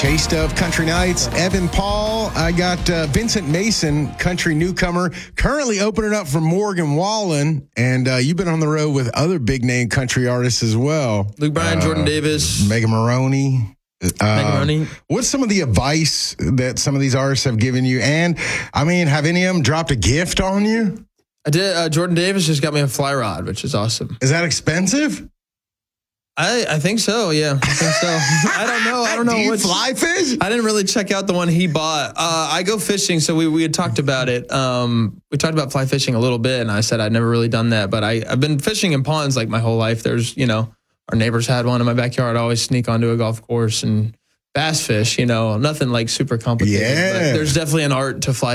Taste of Country Nights. Evan Paul. I got Vincent Mason, country newcomer, currently opening up for Morgan Wallen. And you've been on the road with other big name country artists as well. Luke Bryan, Jordan Davis. Megan Maroney. What's some of the advice that some of these artists have given you? And, I mean, have any of them dropped a gift on you? I did. Jordan Davis just got me a fly rod, which is awesome. Is that expensive? I think so. Yeah, I think so. I don't know. Do you fly fish? I didn't really check out the one he bought. I go fishing, so we had talked about it. We talked about fly fishing a little bit, and I said I'd never really done that, but I've been fishing in ponds like my whole life. There's, our neighbors had one in my backyard. I always sneak onto a golf course and bass fish. Nothing like super complicated. Yeah, but there's definitely an art to fly